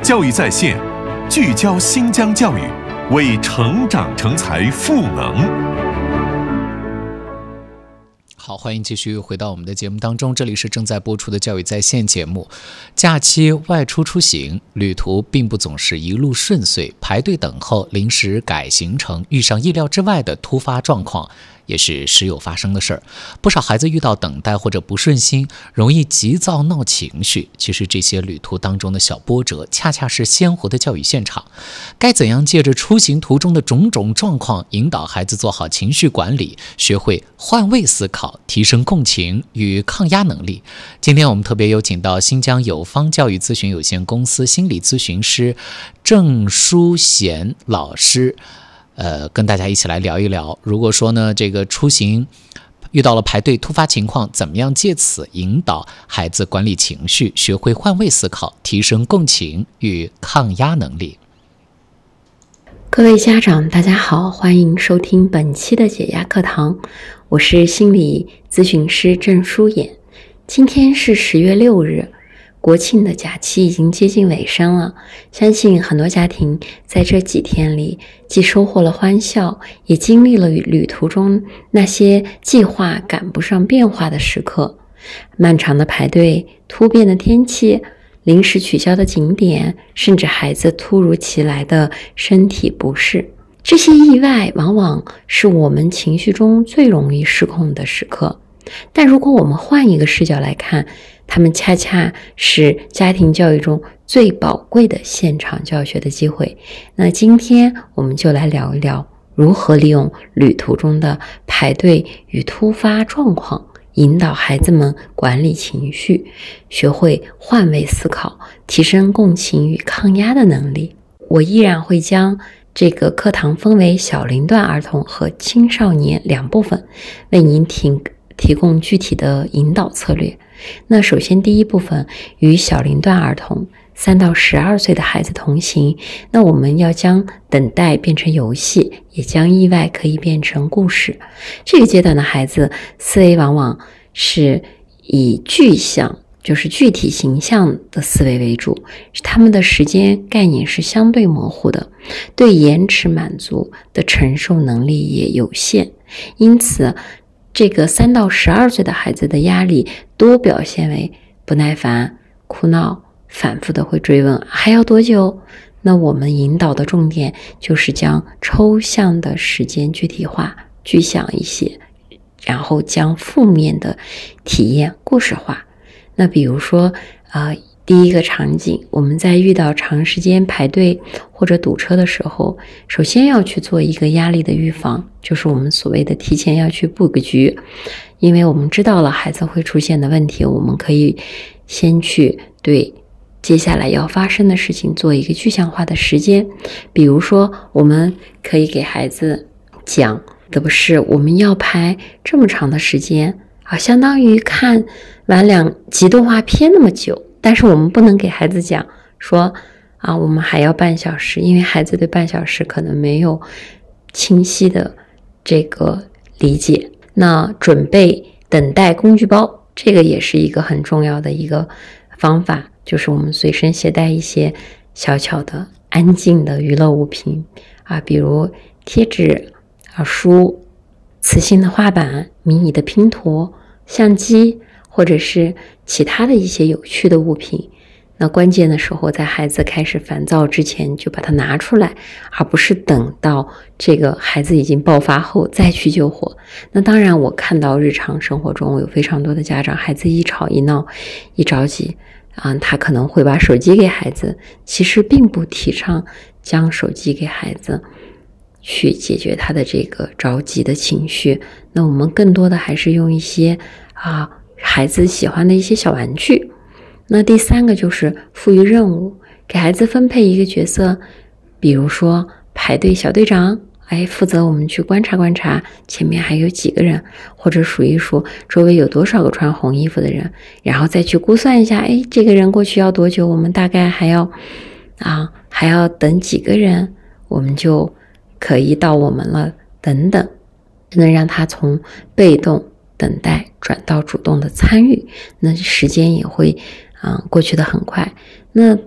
教育在线，聚焦新疆教育，为成长成才赋能。 好，欢迎继续回到我们的节目当中，这里是正在播出的教育在线节目。假期外出出行，旅途并不总是一路顺遂，排队等候、临时改行程，遇上意料之外的突发状况，也是时有发生的事儿。不少孩子遇到等待或者不顺心，容易急躁闹情绪。其实这些旅途当中的小波折，恰恰是鲜活的教育现场。该怎样借着出行途中的种种状况，引导孩子做好情绪管理，学会换位思考，提升共情与抗压能力？今天我们特别有请到新疆友方教育咨询有限公司心理咨询师郑淑贤老师，跟大家一起来聊一聊。如果说呢，这个出行遇到了排队突发情况，怎么样借此引导孩子管理情绪，学会换位思考，提升共情与抗压能力？ 各位家长大家好，欢迎收听本期的解压课堂，我是心理咨询师郑淑妍。今天是10月6日，国庆的假期已经接近尾声了，相信很多家庭在这几天里既收获了欢笑，也经历了旅途中那些计划赶不上变化的时刻。漫长的排队，突变的天气，临时取消的景点，甚至孩子突如其来的身体不适，这些意外往往是我们情绪中最容易失控的时刻。但如果我们换一个视角来看，他们恰恰是家庭教育中最宝贵的现场教学的机会。那今天我们就来聊一聊，如何利用旅途中的排队与突发状况，引导孩子们管理情绪，学会换位思考，提升共情与抗压的能力。我依然会将这个课堂分为小龄段儿童和青少年两部分，为您提供具体的引导策略。那首先第一部分，与小龄段儿童3到12岁的孩子同行，那我们要将等待变成游戏，也将意外可以变成故事。这个阶段的孩子思维往往是以具象，就是具体形象的思维为主，他们的时间概念是相对模糊的，对延迟满足的承受能力也有限。因此这个3到12岁的孩子的压力多表现为不耐烦、哭闹，反复的会追问还要多久。那我们引导的重点就是将抽象的时间具体化、具象一些，然后将负面的体验故事化。那比如说第一个场景，我们在遇到长时间排队或者堵车的时候，首先要去做一个压力的预防，就是我们所谓的提前要去布个局。因为我们知道了孩子会出现的问题，我们可以先去对接下来要发生的事情做一个具象化的时间。比如说我们可以给孩子讲的不是我们要排这么长的时间相当于看完2集动画片那么久，但是我们不能给孩子讲说我们还要半小时，因为孩子对半小时可能没有清晰的这个理解。那准备等待工具包，这个也是一个很重要的一个方法，就是我们随身携带一些小巧的安静的娱乐物品比如贴纸书、磁性的画板、迷你的拼图、相机，或者是其他的一些有趣的物品。那关键的时候，在孩子开始烦躁之前就把它拿出来，而不是等到这个孩子已经爆发后再去救火。那当然我看到日常生活中有非常多的家长，孩子一吵一闹一着急他可能会把手机给孩子，其实并不提倡将手机给孩子去解决他的这个着急的情绪。那我们更多的还是用一些孩子喜欢的一些小玩具。那第3个就是赋予任务，给孩子分配一个角色，比如说排队小队长，负责我们去观察观察前面还有几个人，或者数一数周围有多少个穿红衣服的人，然后再去估算一下这个人过去要多久，我们大概还要等几个人，我们就可以到我们了等等，能让他从被动等待转到主动的参与，那时间也会过去的很快。那